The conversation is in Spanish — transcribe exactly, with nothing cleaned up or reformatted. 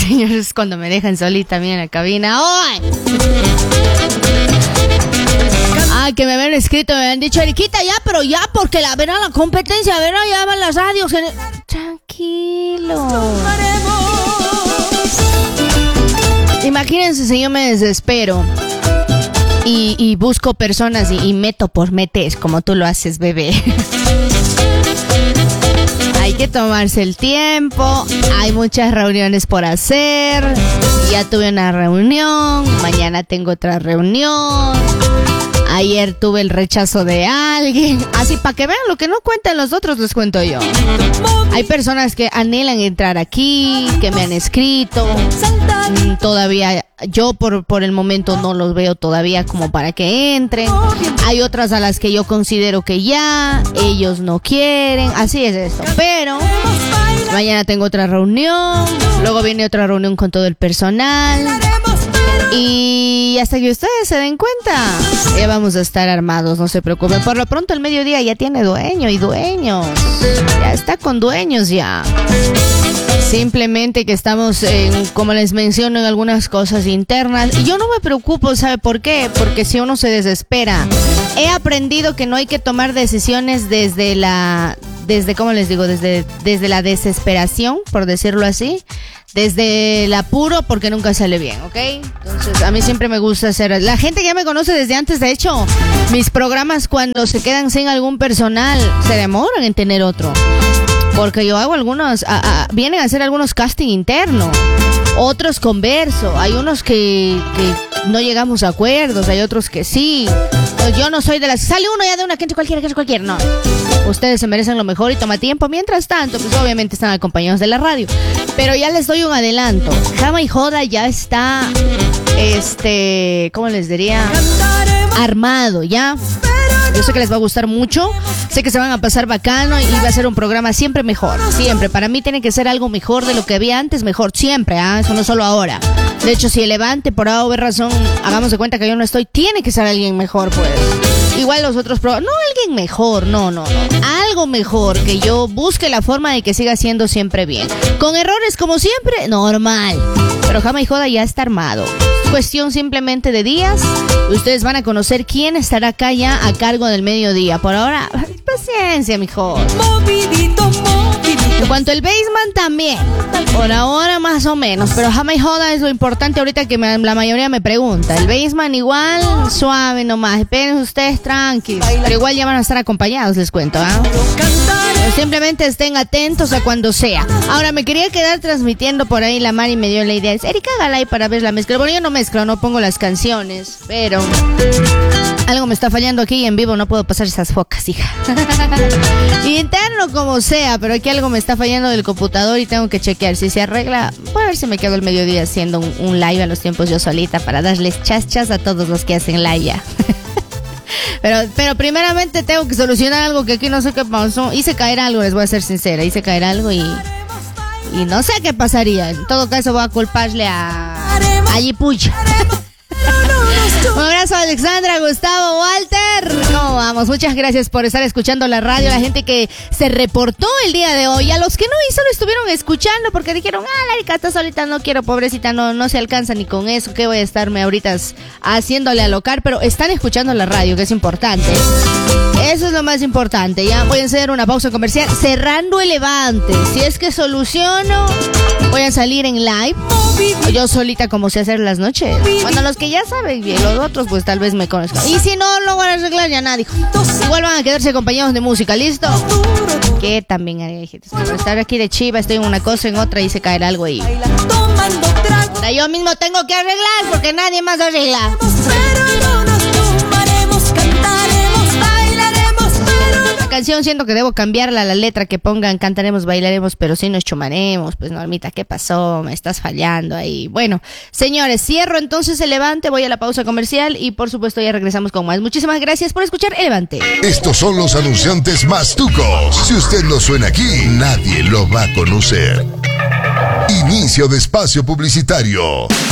señores, cuando me dejan solita a mí en la cabina. ¡Ay! Ah, que me habían escrito, me habían dicho, Eriquita, ya, pero ya, porque la verá la competencia, verá, ya van las radios. Tranquilo. Imagínense si yo me desespero y, y busco personas y, y meto por metes, como tú lo haces, bebé. Hay que tomarse el tiempo, hay muchas reuniones por hacer. Ya tuve una reunión, mañana tengo otra reunión. Ayer tuve el rechazo de alguien. Así, para que vean lo que no cuentan los otros, les cuento yo. Hay personas que anhelan entrar aquí, que me han escrito. Todavía, yo por, por el momento no los veo todavía como para que entren. Hay otras a las que yo considero que ya, ellos no quieren. Así es esto. Pero mañana tengo otra reunión. Luego viene otra reunión con todo el personal. Y hasta que ustedes se den cuenta, ya vamos a estar armados, no se preocupen. Por lo pronto el mediodía ya tiene dueño y dueños. Ya está con dueños ya. Simplemente que estamos, en, como les menciono, en algunas cosas internas. Y yo no me preocupo, ¿sabe por qué? Porque si uno se desespera. He aprendido que no hay que tomar decisiones desde la... Desde, ¿cómo les digo? Desde, desde la desesperación, por decirlo así. Desde el apuro, porque nunca sale bien, ¿ok? Entonces, a mí siempre me gusta hacer... La gente que ya me conoce desde antes, de hecho, mis programas cuando se quedan sin algún personal, se demoran en tener otro. Porque yo hago algunos... A, a, vienen a hacer algunos casting internos. Otros converso. Hay unos que, que no llegamos a acuerdos, hay otros que sí. Pues yo no soy de las... Sale uno ya de una, que entre cualquiera, que entre cualquiera, no. Ustedes se merecen lo mejor y toma tiempo. Mientras tanto, pues obviamente están acompañados de la radio. Pero ya les doy un adelanto. Jama y Joda ya está, este, ¿cómo les diría? Armado, ¿ya? Yo sé que les va a gustar mucho. Sé que se van a pasar bacano y va a ser un programa siempre mejor. Siempre. Para mí tiene que ser algo mejor de lo que había antes. Mejor siempre, ¿ah? ¿eh? Eso no solo ahora. De hecho, si el Levante, por A o B razón, hagamos de cuenta que yo no estoy, tiene que ser alguien mejor, pues. Igual los otros programas. No alguien mejor, no, no, no. Algo mejor, que yo busque la forma de que siga siendo siempre bien. Con errores como siempre, normal. Pero Jama y Joda ya está armado. Cuestión simplemente de días. Y ustedes van a conocer quién estará acá ya a cargo del mediodía. Por ahora, paciencia, mijo. Movidito, movidito. En cuanto al Baseman también. Por ahora más o menos. Pero Jama y Joda es lo importante ahorita que me, la mayoría me pregunta. El Baseman igual, suave nomás. Esperen ustedes tranquilos. Pero igual ya van a estar acompañados, les cuento, ¿ah? ¿eh? Simplemente estén atentos a cuando sea. Ahora, me quería quedar transmitiendo por ahí. La Mari me dio la idea. Erika, hágala ahí para ver la mezcla. Bueno, yo no mezclo, no pongo las canciones. Pero algo me está fallando aquí y en vivo no puedo pasar esas focas, hija. Interno como sea, pero aquí algo me está fallando del computador y tengo que chequear. Si se arregla, voy a ver si me quedo el mediodía haciendo un, un live a los tiempos yo solita para darles chachas a todos los que hacen live ya. Pero, pero primeramente tengo que solucionar algo que aquí no sé qué pasó. Hice caer algo, les voy a ser sincera. Hice caer algo y... Y no sé qué pasaría. En todo caso voy a culparle a... a Yipucha. Un abrazo a Alexandra, Gustavo, Walter. ¿Cómo vamos? Muchas gracias por estar escuchando la radio. La gente que se reportó el día de hoy. A los que no y solo estuvieron escuchando porque dijeron, ah, la Erika está solita, no quiero, pobrecita, no, no se alcanza ni con eso. ¿Qué voy a estarme ahorita haciéndole alocar? Pero están escuchando la radio, que es importante. Eso es lo más importante. Ya voy a hacer una pausa comercial cerrando el Levante. Si es que soluciono, voy a salir en live. Yo solita, como sé hacer las noches. Bueno, los que ya saben bien, los otros pues tal vez me conozcan. Y si no lo van a arreglar, ya nada, dijo. Igual van a quedarse acompañados de música, ¿listo? Que también hay gente. Por estar aquí de chiva, estoy en una cosa, en otra y se caerá algo ahí. Ahora yo mismo tengo que arreglar porque nadie más arregla. Canción siento que debo cambiarla a la letra, que pongan cantaremos, bailaremos, pero sí nos chumaremos. Pues Normita, ¿qué pasó? Me estás fallando ahí. Bueno, señores, cierro entonces el Levante, voy a la pausa comercial y por supuesto ya regresamos con más. Muchísimas gracias por escuchar el Levante. Estos son los anunciantes más tucos. Si usted no suena aquí, nadie lo va a conocer. Inicio de espacio publicitario.